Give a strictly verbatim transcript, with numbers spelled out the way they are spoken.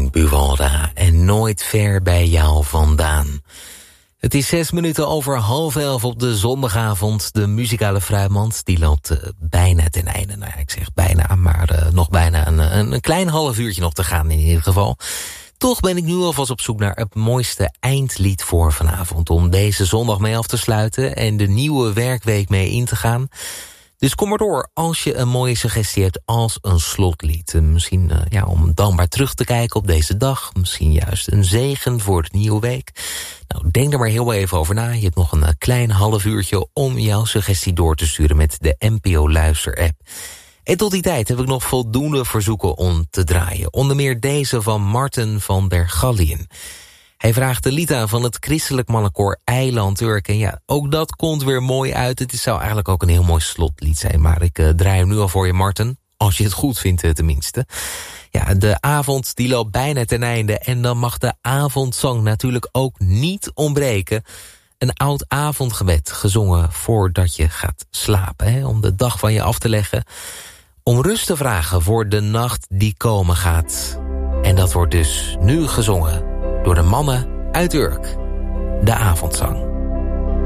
Frank Buwalda en Nooit ver bij jou vandaan. Het is zes minuten over half elf op de zondagavond. De muzikale fruitmand die loopt uh, bijna ten einde. Nou ja, ik zeg bijna, maar uh, nog bijna een, een, een klein half uurtje nog te gaan in ieder geval. Toch ben ik nu alvast op zoek naar het mooiste eindlied voor vanavond, om deze zondag mee af te sluiten en de nieuwe werkweek mee in te gaan. Dus kom maar door als je een mooie suggestie hebt als een slotlied. Misschien uh, ja, om dankbaar terug te kijken op deze dag. Misschien juist een zegen voor de nieuwe week. Nou, denk er maar heel even over na. Je hebt nog een uh, klein half uurtje om jouw suggestie door te sturen met de N P O Luister app. En tot die tijd heb ik nog voldoende verzoeken om te draaien. Onder meer deze van Marten van der Gallien. Hij vraagt de lied aan van het christelijk mannenkoor Eiland Urk. En ja, ook dat komt weer mooi uit. Het zou eigenlijk ook een heel mooi slotlied zijn. Maar ik uh, draai hem nu al voor je, Marten. Als je het goed vindt, uh, tenminste. Ja, de avond die loopt bijna ten einde. En dan mag de avondzang natuurlijk ook niet ontbreken. Een oud avondgebed gezongen voordat je gaat slapen. Hè, om de dag van je af te leggen. Om rust te vragen voor de nacht die komen gaat. En dat wordt dus nu gezongen door de mannen uit Urk. De avondzang.